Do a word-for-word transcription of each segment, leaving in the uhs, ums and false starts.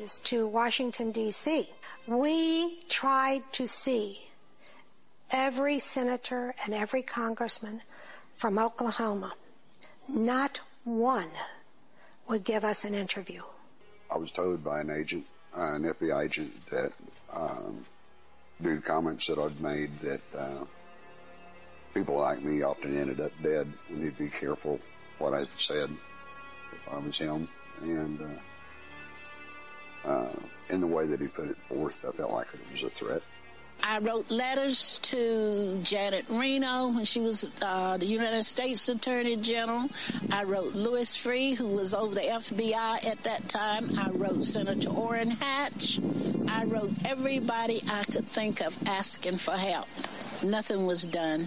days to Washington, D C, we tried to see every senator and every congressman from Oklahoma. Not one would give us an interview. I was told by an agent, uh, an F B I agent, that um, due to comments that I'd made, that uh, people like me often ended up dead. We need to be careful what I said if I was him. And uh, uh, in the way that he put it forth, I felt like it was a threat. I wrote letters to Janet Reno when she was uh, the United States Attorney General. I wrote Louis Freeh, who was over the F B I at that time. I wrote Senator Orrin Hatch. I wrote everybody I could think of asking for help. Nothing was done.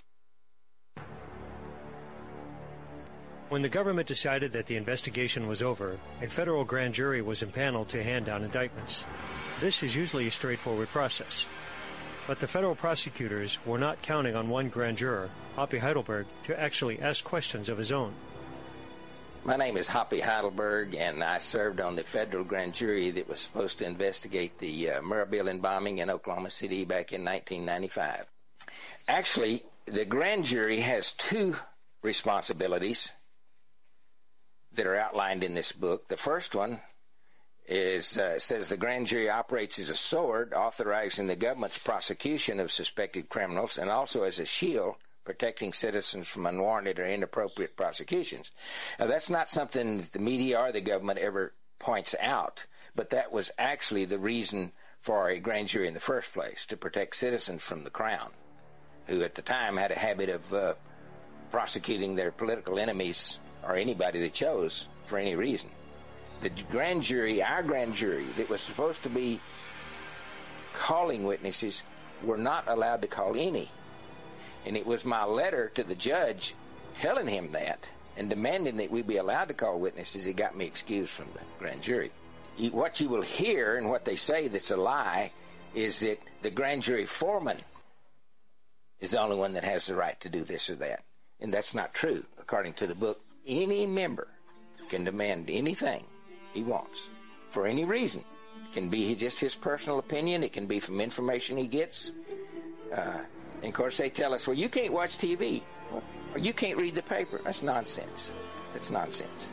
When the government decided that the investigation was over, a federal grand jury was impaneled to hand down indictments. This is usually a straightforward process. But the federal prosecutors were not counting on one grand juror, Hoppy Heidelberg, to actually ask questions of his own. My name is Hoppy Heidelberg, and I served on the federal grand jury that was supposed to investigate the uh, Murrah-Billings bombing in Oklahoma City back in nineteen ninety-five. Actually, the grand jury has two responsibilities that are outlined in this book. The first one is uh, says the grand jury operates as a sword, authorizing the government's prosecution of suspected criminals, and also as a shield, protecting citizens from unwarranted or inappropriate prosecutions. Now, that's not something that the media or the government ever points out, but that was actually the reason for a grand jury in the first place, to protect citizens from the Crown, who at the time had a habit of uh, prosecuting their political enemies or anybody they chose for any reason. The grand jury, our grand jury, that was supposed to be calling witnesses, were not allowed to call any. And it was my letter to the judge telling him that and demanding that we be allowed to call witnesses that got me excused from the grand jury. What you will hear and what they say that's a lie is that the grand jury foreman is the only one that has the right to do this or that. And that's not true. According to the book, any member can demand anything he wants for any reason. It can be just his personal opinion. It can be from information he gets. Uh, and of course, they tell us, well, you can't watch T V or you can't read the paper. That's nonsense. That's nonsense.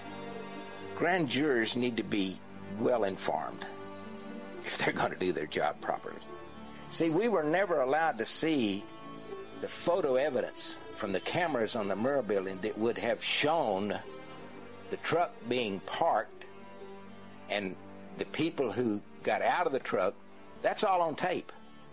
Grand jurors need to be well informed if they're going to do their job properly. See, we were never allowed to see the photo evidence from the cameras on the Murrah building that would have shown the truck being parked and the people who got out of the truck. That's all on tape.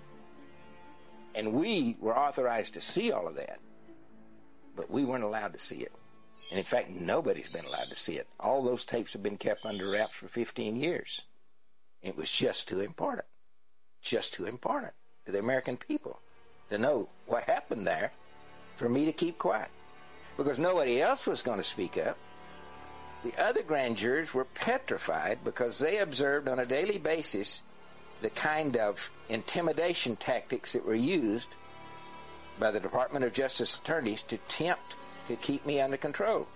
And we were authorized to see all of that, but we weren't allowed to see it. And in fact, nobody's been allowed to see it. All those tapes have been kept under wraps for fifteen years. It was just too important, just too important to the American people to know what happened there for me to keep quiet, because nobody else was going to speak up. The other grand jurors were petrified because they observed on a daily basis the kind of intimidation tactics that were used by the Department of Justice attorneys to attempt to keep me under control.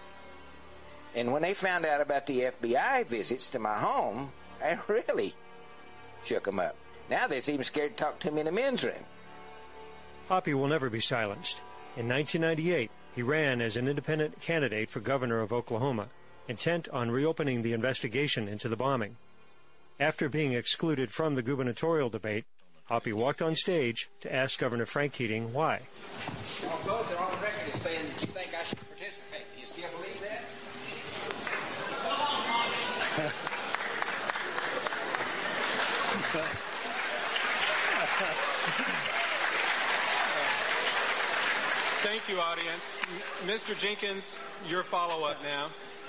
And when they found out about the F B I visits to my home, I really shook them up. Now they're even scared to talk to me in the men's room. Hoppy will never be silenced. In nineteen ninety-eight, he ran as an independent candidate for governor of Oklahoma, intent on reopening the investigation into the bombing. After being excluded from the gubernatorial debate, Hoppy walked on stage to ask Governor Frank Keating why. Well, both are on record as saying that you think I should participate. Do you still believe that? Thank you, audience. Mister Jenkins, your follow-up now.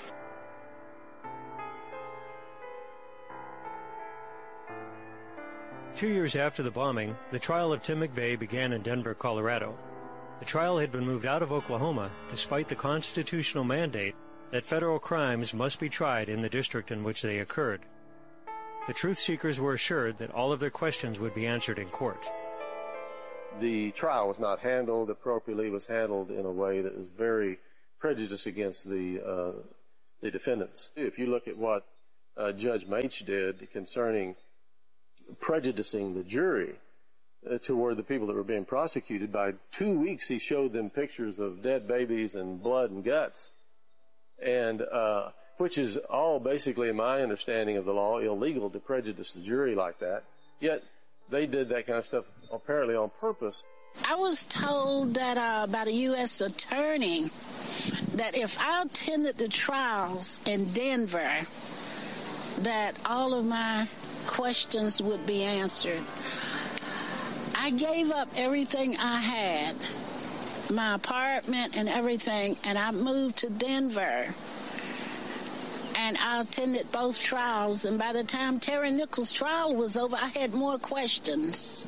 Two years after the bombing, the trial of Tim McVeigh began in Denver, Colorado. The trial had been moved out of Oklahoma despite the constitutional mandate that federal crimes must be tried in the district in which they occurred. The truth seekers were assured that all of their questions would be answered in court. The trial was not handled appropriately. It was handled in a way that was very prejudiced against the uh, the defendants. If you look at what uh, Judge Maitch did concerning prejudicing the jury uh, toward the people that were being prosecuted. By two weeks, he showed them pictures of dead babies and blood and guts, and uh, which is all basically, in my understanding of the law, illegal to prejudice the jury like that. Yet they did that kind of stuff apparently on purpose. I was told that uh, by the U S attorney that if I attended the trials in Denver, that all of my questions would be answered. I gave up everything I had, my apartment and everything, and I moved to Denver. And I attended both trials, and by the time Terry Nichols' trial was over, I had more questions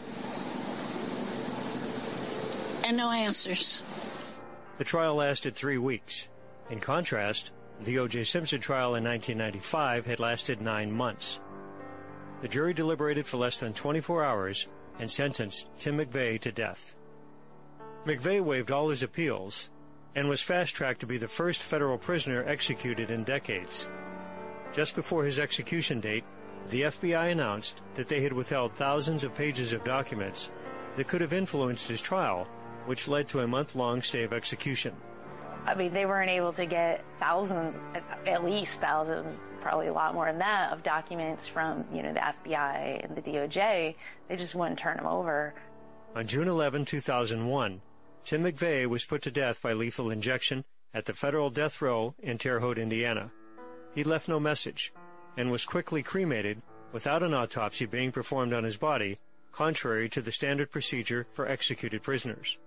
and no answers. The trial lasted three weeks. In contrast, the O J. Simpson trial in nineteen ninety-five had lasted nine months. The jury deliberated for less than twenty-four hours and sentenced Tim McVeigh to death. McVeigh waived all his appeals and was fast-tracked to be the first federal prisoner executed in decades. Just before his execution date, the F B I announced that they had withheld thousands of pages of documents that could have influenced his trial, which led to a month-long stay of execution. I mean, they weren't able to get thousands, at least thousands, probably a lot more than that, of documents from, you know, the F B I and the D O J. They just wouldn't turn them over. On June eleventh, two thousand one, Tim McVeigh was put to death by lethal injection at the federal death row in Terre Haute, Indiana. He left no message and was quickly cremated without an autopsy being performed on his body, contrary to the standard procedure for executed prisoners.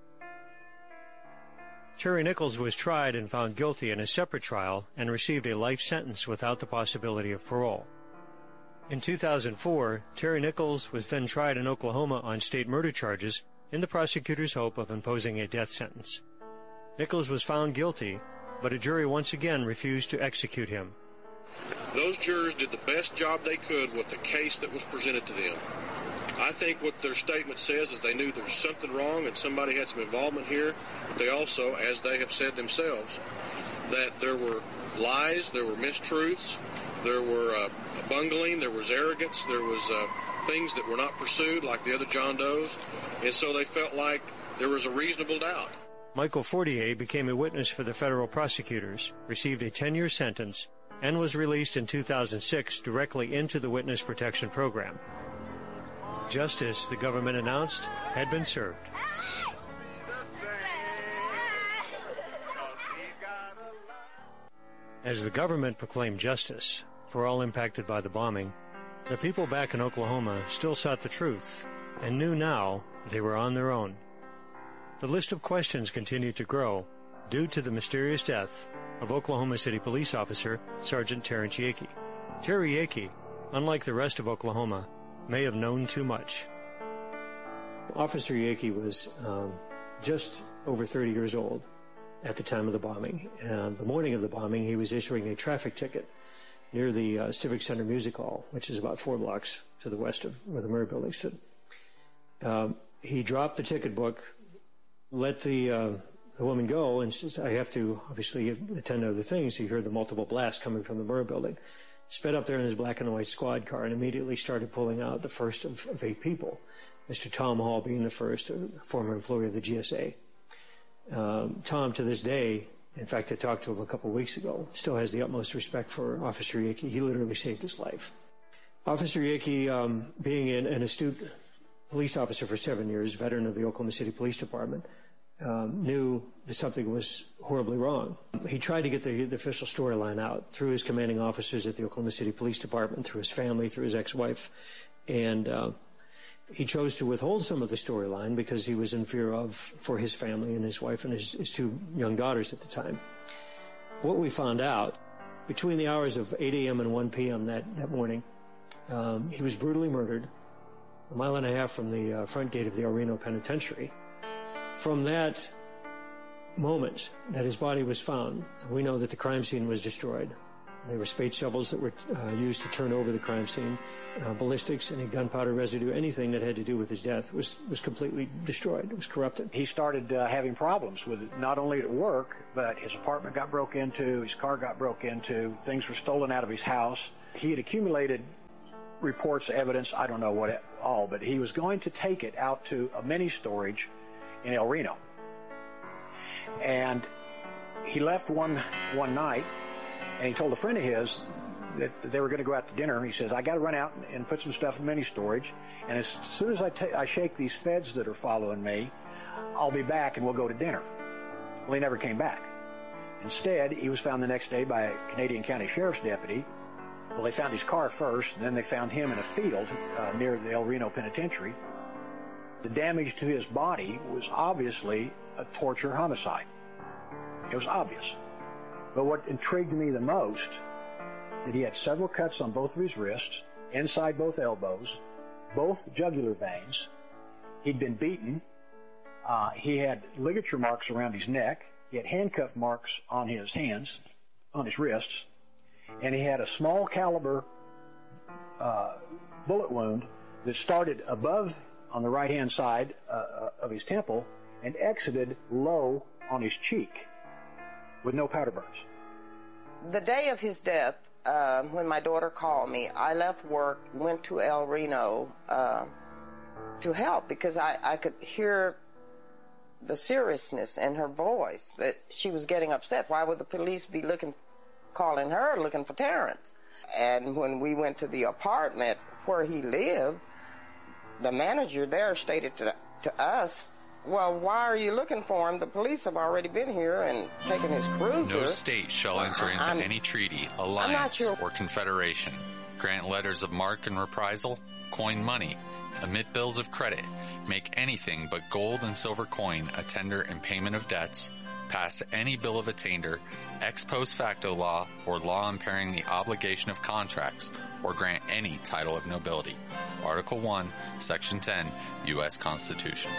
Terry Nichols was tried and found guilty in a separate trial and received a life sentence without the possibility of parole. In two thousand four, Terry Nichols was then tried in Oklahoma on state murder charges in the prosecutor's hope of imposing a death sentence. Nichols was found guilty, but a jury once again refused to execute him. Those jurors did the best job they could with the case that was presented to them. I think what their statement says is they knew there was something wrong and somebody had some involvement here, but they also, as they have said themselves, that there were lies, there were mistruths, there were uh, bungling, there was arrogance, there was uh, things that were not pursued like the other John Does, and so they felt like there was a reasonable doubt. Michael Fortier became a witness for the federal prosecutors, received a ten-year sentence, and was released in two thousand six directly into the Witness Protection Program. Justice, the government announced, had been served. As the government proclaimed justice for all impacted by the bombing, the people back in Oklahoma still sought the truth and knew now they were on their own. The list of questions continued to grow due to the mysterious death of Oklahoma City police officer Sergeant Terrence Yakey. Terry Yakey, unlike the rest of Oklahoma, may have known too much. Officer Yakey was um, just over thirty years old at the time of the bombing. And the morning of the bombing, he was issuing a traffic ticket near the uh, Civic Center Music Hall, which is about four blocks to the west of where the Murrah building stood. Um, he dropped the ticket book, let the uh, the woman go, and says, I have to obviously attend to other things. He heard the multiple blasts coming from the Murrah building. Sped up there in his black and white squad car and immediately started pulling out the first of, of eight people, Mister Tom Hall being the first, a former employee of the G S A. Um, Tom, to this day, in fact, I talked to him a couple of weeks ago, still has the utmost respect for Officer Yakey. He literally saved his life. Officer Yakey, um, being an, an astute police officer for seven years, veteran of the Oklahoma City Police Department, um, knew that something was horribly wrong. He tried to get the, the official storyline out through his commanding officers at the Oklahoma City Police Department, through his family, through his ex-wife, and uh, he chose to withhold some of the storyline because he was in fear of, for his family and his wife and his, his two young daughters at the time. What we found out, between the hours of eight a.m. and one p.m. that, that morning, um, he was brutally murdered a mile and a half from the uh, front gate of the El Reno Penitentiary. From that moment that his body was found, we know that the crime scene was destroyed. There were spade shovels that were uh, used to turn over the crime scene, uh, ballistics, any gunpowder residue, anything that had to do with his death was, was completely destroyed. It was corrupted. He started uh, having problems with it, not only at work, but his apartment got broke into, his car got broke into, things were stolen out of his house. he had accumulated reports, evidence, I don't know what all, but he was going to take it out to a mini storage in El Reno. And he left one one night, and he told a friend of his that they were going to go out to dinner. He says, I got to run out and put some stuff in mini storage, and as soon as I, ta- I shake these feds that are following me, I'll be back and we'll go to dinner. Well, he never came back. Instead, he was found the next day by a Canadian County Sheriff's deputy. Well, they found his car first, and then they found him in a field uh, near the El Reno Penitentiary. The damage to his body was obviously a torture homicide. It was obvious. But what intrigued me the most, that he had several cuts on both of his wrists, inside both elbows, both jugular veins. He'd been beaten. Uh, he had ligature marks around his neck. He had handcuff marks on his hands, on his wrists. And he had a small caliber uh, bullet wound that started above on the right-hand side uh, of his temple and exited low on his cheek with no powder burns. The day of his death, uh, when my daughter called me, I left work, went to El Reno uh, to help because I, I could hear the seriousness in her voice, that she was getting upset. Why would the police be looking, calling her, looking for Terrence? And when we went to the apartment where he lived, the manager there stated to, to us, well, why are you looking for him? The police have already been here and taken his cruiser. No state shall enter into I'm, any treaty, alliance, sure. or confederation, grant letters of marque and reprisal, coin money, emit bills of credit, make anything but gold and silver coin a tender in payment of debts, pass any bill of attainder, ex post facto law, or law impairing the obligation of contracts, or grant any title of nobility. Article one, Section ten, U S Constitution.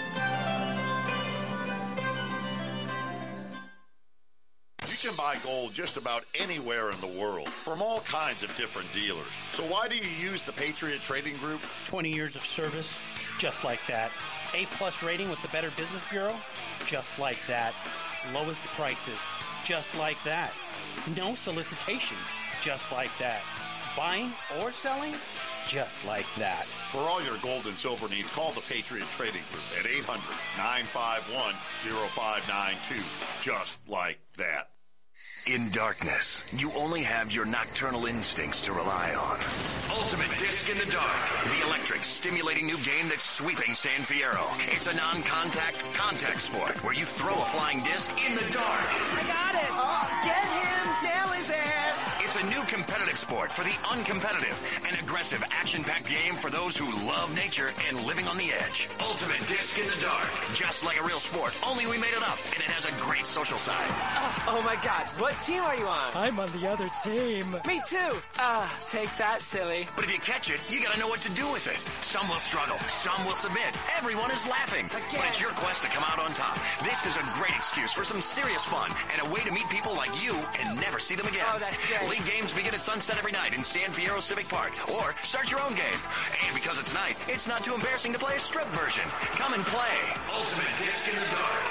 You can buy gold just about anywhere in the world from all kinds of different dealers. So why do you use the Patriot Trading Group? twenty years of service, just like that. A-plus rating with the Better Business Bureau, just like that. Lowest prices, just like that. No solicitation, just like that. Buying or selling, just like that. For all your gold and silver needs, call the Patriot Trading Group at eight hundred, nine five one, oh five nine two. Just like that. In darkness, you only have your nocturnal instincts to rely on. Ultimate Disc in the Dark, the electric, stimulating new game that's sweeping San Fierro. It's a non-contact, contact sport where you throw a flying disc in the dark. I got it! Oh, get him! Nail his ass! It's a new competitive sport for the uncompetitive, an aggressive, action-packed game for those who love nature and living on the edge. Ultimate Disc in the Dark, just like a real sport, only we made it up, and it has a great social side. Oh, oh my God, what team are you on? I'm on the other team. Me too. Ah, uh, take that, silly. But if you catch it, you gotta know what to do with it. Some will struggle, some will submit. Everyone is laughing. Again. But it's your quest to come out on top. This is a great excuse for some serious fun and a way to meet people like you and never see them again. Oh, that's great. League games begin at sunset every night in San Fierro Civic Park. Or start your own game. And because it's night, it's not too embarrassing to play a strip version. Come and play Ultimate Disc in the Dark.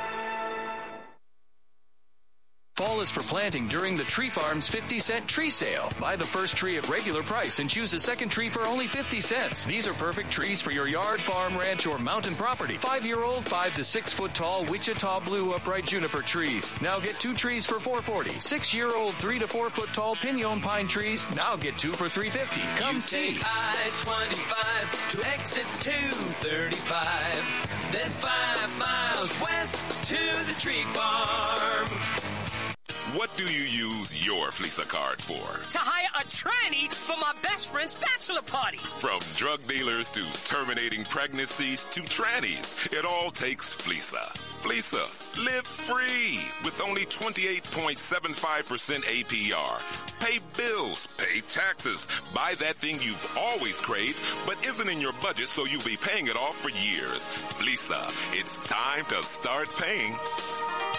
Fall is for planting during the Tree Farm's fifty cent tree sale. Buy the first tree at regular price and choose a second tree for only fifty cents. These are perfect trees for your yard, farm, ranch, or mountain property. Five-year-old, five to six foot tall Wichita Blue upright juniper trees. Now get two trees for four forty. Six-year-old, three to four foot tall pinon pine trees. Now get two for three fifty. Come you see. Take I twenty-five to exit two thirty-five. Then five miles west to the Tree Farm. What do you use your Fleeca card for? To hire a tranny for my best friend's bachelor party. From drug dealers to terminating pregnancies to trannies, it all takes Fleeca. Fleeca, live free with only twenty-eight point seven five percent A P R. Pay bills, pay taxes, buy that thing you've always craved but isn't in your budget, so you'll be paying it off for years. Fleeca, it's time to start paying.